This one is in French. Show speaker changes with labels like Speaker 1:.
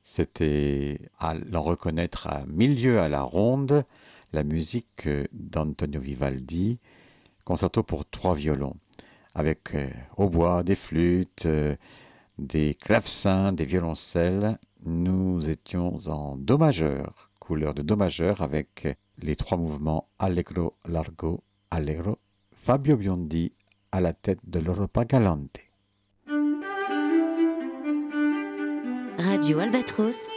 Speaker 1: C'était à l'en reconnaître à milieu à la ronde, la musique d'Antonio Vivaldi, concerto pour trois violons, avec hautbois, des flûtes, des clavecins, des violoncelles. Nous étions en do majeur, couleur de do majeur, avec les trois mouvements Allegro, Largo, Allegro. Fabio Biondi à la tête de l'Europa Galante.
Speaker 2: Radio Albatros.